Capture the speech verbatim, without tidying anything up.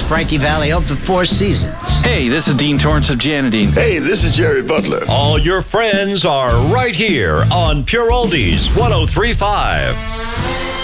Frankie Valli of the Four Seasons. Hey, this is Dean Torrance of Janadine. Hey, this is Jerry Butler. All your friends are right here on Pure Oldies one oh three point five.